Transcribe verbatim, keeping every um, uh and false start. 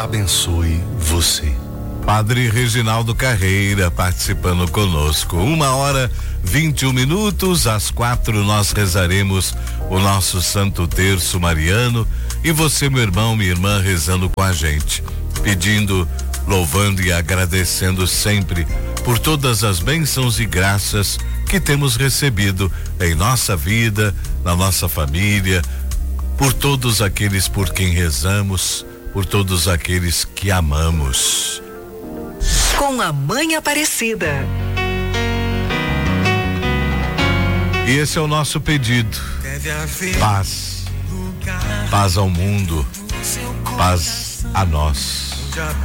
abençoe você. Padre Reginaldo Carreira participando conosco. Uma hora, vinte e um minutos, às quatro nós rezaremos o nosso Santo Terço Mariano e você, meu irmão, minha irmã, rezando com a gente, pedindo, louvando e agradecendo sempre por todas as bênçãos e graças que temos recebido em nossa vida, na nossa família, por todos aqueles por quem rezamos, por todos aqueles que amamos. Com a Mãe Aparecida. E esse é o nosso pedido. Paz. Paz ao mundo. Paz a nós.